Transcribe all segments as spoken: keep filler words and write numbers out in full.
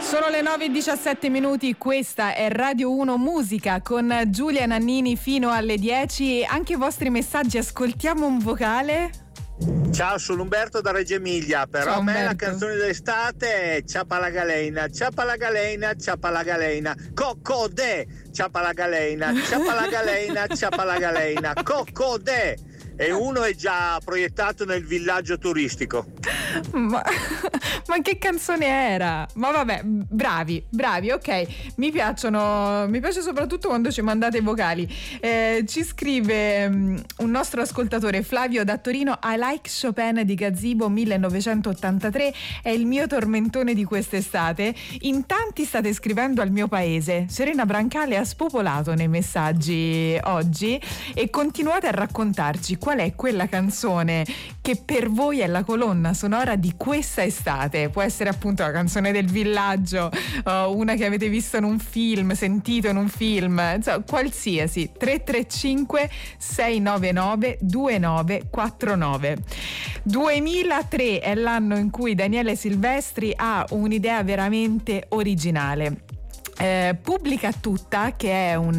Sono le nove e diciassette minuti, questa è Radio uno Musica con Giulia Nannini fino alle dieci. Anche i vostri messaggi, ascoltiamo un vocale. Ciao, sono Umberto da Reggio Emilia. Per Ciao, me la Umberto. canzone d'estate è Ciappa la galena, ciappa la galena, ciappa la galena, Coccodè, ciappa la galena, ciappa la galena, ciappa la galena, Coccodè. E uno è già proiettato nel villaggio turistico. Ma, ma che canzone era? Ma vabbè, bravi, bravi, ok. Mi piacciono, mi piace soprattutto quando ci mandate i vocali. Eh, ci scrive um, un nostro ascoltatore, Flavio da Torino: I like Chopin di Gazzibo millenovecentottantatré, è il mio tormentone di quest'estate. In tanti state scrivendo al mio paese. Serena Brancale ha spopolato nei messaggi oggi e continuate a raccontarci qual è quella canzone che per voi è la colonna sonora di questa estate. Può essere appunto la canzone del villaggio, uh, una che avete visto in un film, sentito in un film, insomma, qualsiasi. Tre tre cinque sei nove nove due nove quattro nove. duemilatré è l'anno in cui Daniele Silvestri ha un'idea veramente originale. Eh, pubblica Tutta, che è un,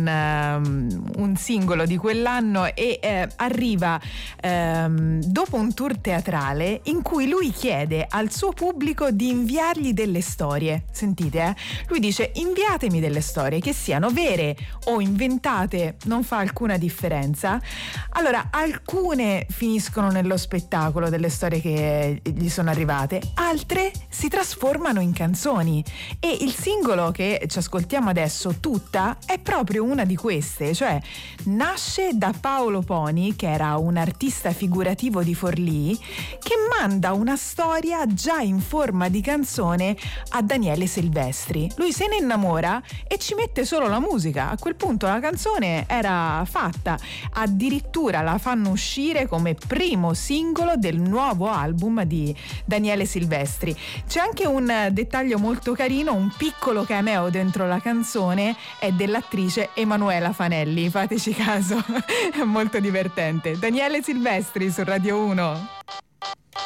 um, un singolo di quell'anno, e eh, arriva um, dopo un tour teatrale in cui lui chiede al suo pubblico di inviargli delle storie. Sentite, eh? Lui dice: inviatemi delle storie, che siano vere o inventate, non fa alcuna differenza. Allora, alcune finiscono nello spettacolo delle storie che gli sono arrivate, altre si trasformano in canzoni, e il singolo che ci ascoltiamo adesso, Tutta, è proprio una di queste. Cioè, nasce da Paolo Poni, che era un artista figurativo di Forlì, che manda una storia già in forma di canzone a Daniele Silvestri. Lui se ne innamora e ci mette solo la musica. A quel punto la canzone era fatta. Addirittura la fanno uscire come primo singolo del nuovo album di Daniele Silvestri. C'è anche un dettaglio molto carino: un piccolo cameo dentro la canzone è dell'attrice Emanuela Fanelli. Fateci caso, è molto divertente. Daniele Silvestri su Radio uno.